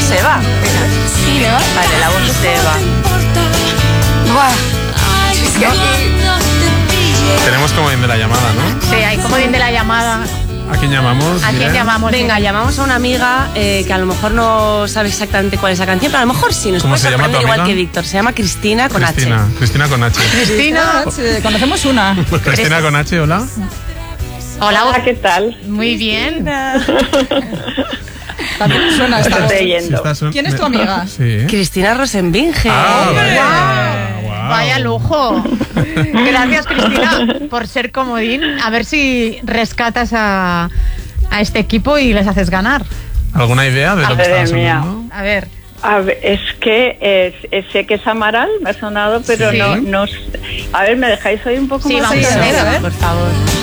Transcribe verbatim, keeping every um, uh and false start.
es Eva. Sí, ¿no? Vale, la voz de Eva. Buah. Es que aquí... Tenemos comodín de la llamada, ¿no? Sí, hay comodín de la llamada. ¿A quién llamamos? ¿A quién Miren? llamamos? Venga, llamamos a una amiga eh, que a lo mejor no sabe exactamente cuál es la canción, pero a lo mejor sí nos ¿Cómo puede se llama sorprender tu igual amiga? que Víctor. Se llama Cristina con Cristina, H. Cristina con H. Cristina. Sí, conocemos una. Cristina con H, hola. Hola, Hola, ¿qué tal? muy bien. También me suena esta Te voz. estoy Si yendo. estás un- ¿Quién es tu amiga? Sí. Cristina Rosenbinge. Ah, ¡Hombre! vaya. Guau. Vaya lujo. Gracias, Cristina, por ser comodín. A ver si rescatas a, a este equipo y les haces ganar. ¿Alguna idea de lo que Madre estaba mía. sonando? A ver. A ver, es que eh, eh, sé que es Amaral, me ha sonado, pero Sí. no, no. s- A ver, ¿me dejáis oír un poco Sí, más? vamos a allá? ver, a ver. Por favor.